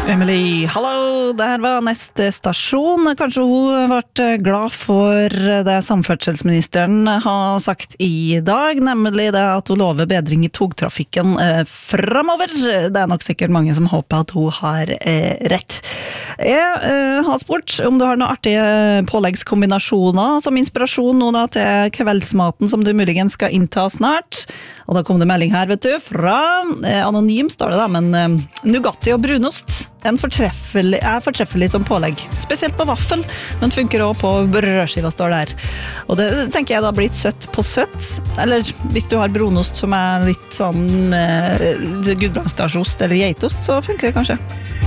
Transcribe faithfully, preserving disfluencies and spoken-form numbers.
Emily, hallo, det her var neste stasjon. Kanskje hun ble glad for det samferdselsministeren har sagt i dag, nemlig det at hun lover bedring i togtrafikken eh, fremover. Det er nok sikkert mange som håper at hun har eh, rett. Jeg eh, har spurt om du har noen artige påleggskombinasjoner som inspirasjon nå da til kveldsmaten som du muligens skal innta snart. Og da kom det melding her, vet du, fra eh, anonym står det da, men eh, Nugatti og brunost. En fortreffelig, er fortreffelig som pålegg, spesielt på vaffel, men funker også på brødskiva står der. Og det tenker jeg da blir søtt på søtt, eller hvis du har brunost som er litt sånn eh, gudbrandsdalsost eller geitost, så funker det kanskje.